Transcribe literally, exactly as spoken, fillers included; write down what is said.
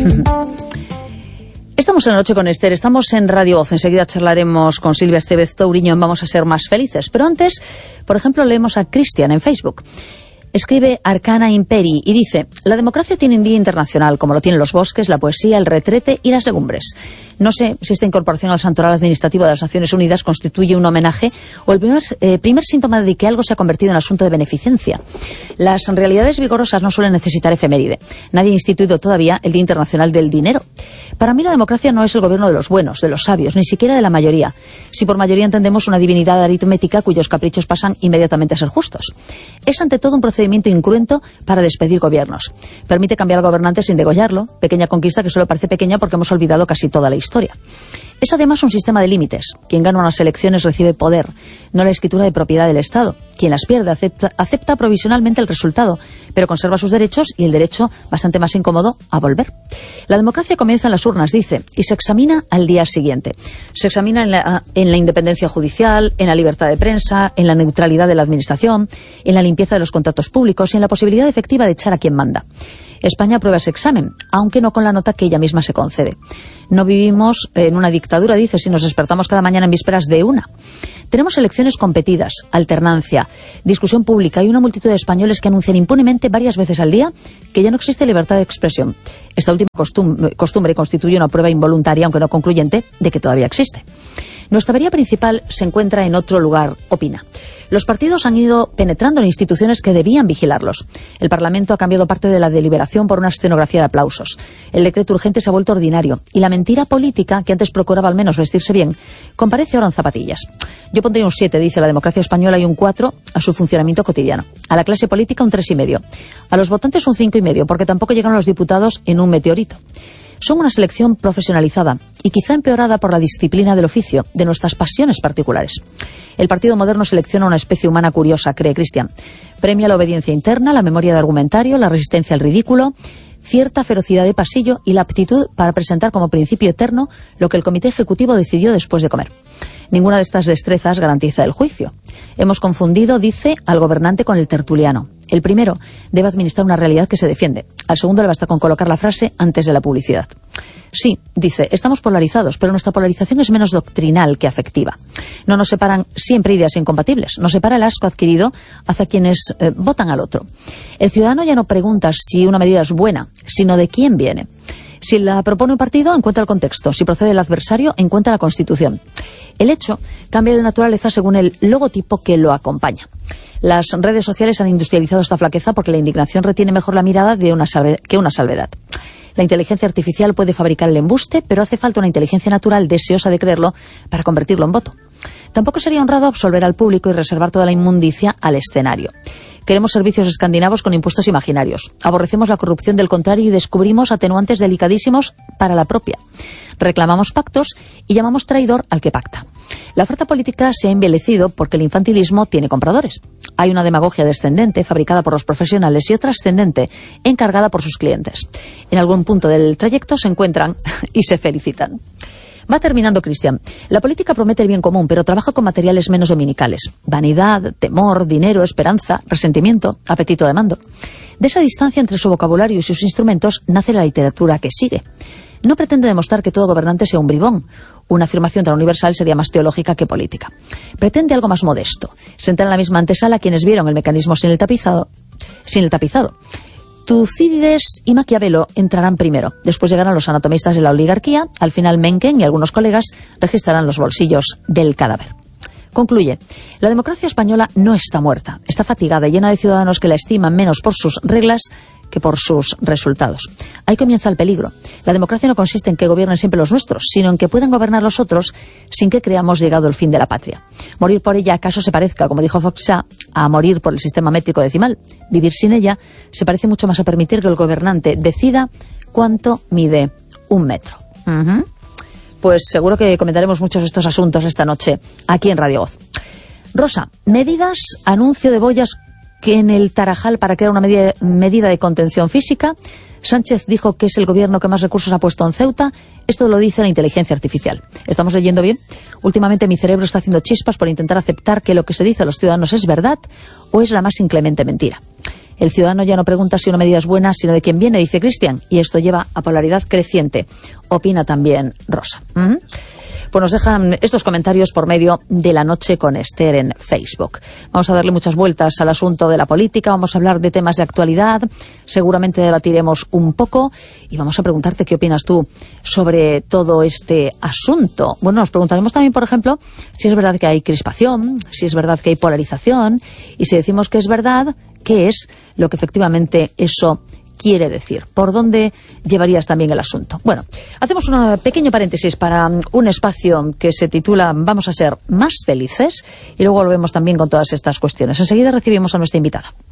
Estamos en la noche con Esther, estamos en Radio Voz. Enseguida charlaremos con Silvia Estevez Touriño en Vamos a ser más felices. Pero antes, por ejemplo, leemos a Cristian en Facebook. Escribe Arcana Imperi y dice: la democracia tiene un día internacional, como lo tienen los bosques, la poesía, el retrete y las legumbres. No sé si esta incorporación al santoral administrativo de las Naciones Unidas constituye un homenaje o el primer, eh, primer síntoma de que algo se ha convertido en asunto de beneficencia. Las realidades vigorosas no suelen necesitar efeméride. Nadie ha instituido todavía el Día Internacional del Dinero. Para mí la democracia no es el gobierno de los buenos, de los sabios, ni siquiera de la mayoría. Si por mayoría entendemos una divinidad aritmética cuyos caprichos pasan inmediatamente a ser justos. Es ante todo un procedimiento incruento para despedir gobiernos. Permite cambiar al gobernante sin degollarlo, pequeña conquista que solo parece pequeña porque hemos olvidado casi toda la historia. Es además un sistema de límites. Quien gana unas elecciones recibe poder, no la escritura de propiedad del Estado. Quien las pierde acepta, acepta provisionalmente el resultado, pero conserva sus derechos y el derecho, bastante más incómodo, a volver. La democracia comienza en las urnas, dice, y se examina al día siguiente. Se examina en la, en la independencia judicial, en la libertad de prensa, en la neutralidad de la administración, en la limpieza de los contratos públicos y en la posibilidad efectiva de echar a quien manda. España aprueba ese examen, aunque no con la nota que ella misma se concede. No vivimos en una dictadura, dice, si nos despertamos cada mañana en vísperas de una. Tenemos elecciones competidas, alternancia, discusión pública y una multitud de españoles que anuncian impunemente varias veces al día que ya no existe libertad de expresión. Esta última costumbre, costumbre constituye una prueba involuntaria, aunque no concluyente, de que todavía existe. Nuestra avería principal se encuentra en otro lugar, opina. Los partidos han ido penetrando en instituciones que debían vigilarlos. El Parlamento ha cambiado parte de la deliberación por una escenografía de aplausos. El decreto urgente se ha vuelto ordinario. Y la mentira política, que antes procuraba al menos vestirse bien, comparece ahora en zapatillas. Yo pondría un siete, dice la democracia española, y un cuatro a su funcionamiento cotidiano. A la clase política un tres y medio. A los votantes un cinco y medio, porque tampoco llegaron los diputados en un meteorito. Son una selección profesionalizada y quizá empeorada por la disciplina del oficio, de nuestras pasiones particulares. El Partido Moderno selecciona una especie humana curiosa, cree Cristian. Premia la obediencia interna, la memoria de argumentario, la resistencia al ridículo, cierta ferocidad de pasillo y la aptitud para presentar como principio eterno lo que el Comité Ejecutivo decidió después de comer. Ninguna de estas destrezas garantiza el juicio. Hemos confundido, dice, al gobernante con el tertuliano. El primero debe administrar una realidad que se defiende. Al segundo le basta con colocar la frase antes de la publicidad. Sí, dice, estamos polarizados, pero nuestra polarización es menos doctrinal que afectiva. No nos separan siempre ideas incompatibles. Nos separa el asco adquirido hacia quienes eh, votan al otro. El ciudadano ya no pregunta si una medida es buena, sino de quién viene. Si la propone un partido, encuentra el contexto. Si procede el adversario, encuentra la Constitución. El hecho cambia de naturaleza según el logotipo que lo acompaña. Las redes sociales han industrializado esta flaqueza porque la indignación retiene mejor la mirada de una salve- que una salvedad. La inteligencia artificial puede fabricar el embuste, pero hace falta una inteligencia natural deseosa de creerlo para convertirlo en voto. Tampoco sería honrado absolver al público y reservar toda la inmundicia al escenario. Queremos servicios escandinavos con impuestos imaginarios. Aborrecemos la corrupción del contrario y descubrimos atenuantes delicadísimos para la propia. Reclamamos pactos y llamamos traidor al que pacta. La oferta política se ha envilecido porque el infantilismo tiene compradores. Hay una demagogia descendente fabricada por los profesionales y otra ascendente encargada por sus clientes. En algún punto del trayecto se encuentran y se felicitan. Va terminando Cristian. La política promete el bien común, pero trabaja con materiales menos dominicales. Vanidad, temor, dinero, esperanza, resentimiento, apetito de mando. De esa distancia entre su vocabulario y sus instrumentos nace la literatura que sigue. No pretende demostrar que todo gobernante sea un bribón. Una afirmación tan universal sería más teológica que política. Pretende algo más modesto. Sentar en la misma antesala a quienes vieron el mecanismo sin el tapizado. Sin el tapizado. Tucídides y Maquiavelo entrarán primero. Después llegarán los anatomistas de la oligarquía. Al final Mencken y algunos colegas registrarán los bolsillos del cadáver. Concluye, la democracia española no está muerta. Está fatigada y llena de ciudadanos que la estiman menos por sus reglas que por sus resultados. Ahí comienza el peligro. La democracia no consiste en que gobiernen siempre los nuestros, sino en que puedan gobernar los otros sin que creamos llegado el fin de la patria. Morir por ella acaso se parezca, como dijo Foxá, a morir por el sistema métrico decimal. Vivir sin ella se parece mucho más a permitir que el gobernante decida cuánto mide un metro. Uh-huh. Pues seguro que comentaremos muchos de estos asuntos esta noche aquí en Radio Voz. Rosa, medidas, anuncio de boyas que en el Tarajal para crear una medida, medida de contención física. Sánchez dijo que es el gobierno que más recursos ha puesto en Ceuta. Esto lo dice la inteligencia artificial. ¿Estamos leyendo bien? Últimamente mi cerebro está haciendo chispas por intentar aceptar que lo que se dice a los ciudadanos es verdad o es la más inclemente mentira. El ciudadano ya no pregunta si una medida es buena, sino de quién viene, dice Cristian, y esto lleva a polaridad creciente. Opina también Rosa. ¿Mm? Pues nos dejan estos comentarios por medio de La Noche con Esther en Facebook. Vamos a darle muchas vueltas al asunto de la política, vamos a hablar de temas de actualidad, seguramente debatiremos un poco y vamos a preguntarte qué opinas tú sobre todo este asunto. Bueno, nos preguntaremos también, por ejemplo, si es verdad que hay crispación, si es verdad que hay polarización y si decimos que es verdad, ¿qué es lo que efectivamente eso quiere decir? ¿Por dónde llevarías también el asunto? Bueno, hacemos un pequeño paréntesis para un espacio que se titula Vamos a ser más felices y luego volvemos también con todas estas cuestiones. Enseguida recibimos a nuestra invitada.